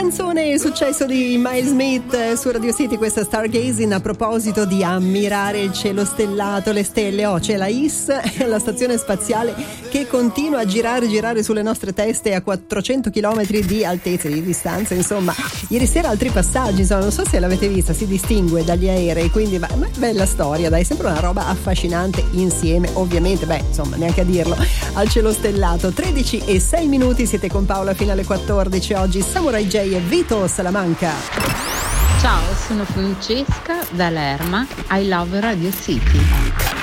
canzone, il successo di Miles Smith su Radio City, questa Stargazing, a proposito di ammirare il cielo stellato, le stelle. C'è la IS, la stazione spaziale che continua a girare sulle nostre teste a 400 km di altezza, di distanza, insomma. Ieri sera altri passaggi, insomma, non so se l'avete vista, si distingue dagli aerei, quindi ma è bella storia, dai, sempre una roba affascinante insieme, ovviamente, insomma, neanche a dirlo, al cielo stellato. 13:06, siete con Paola fino alle 14, oggi Samurai J e Vito Salamanca. Ciao, sono Francesca da Lerma, I love Radio City.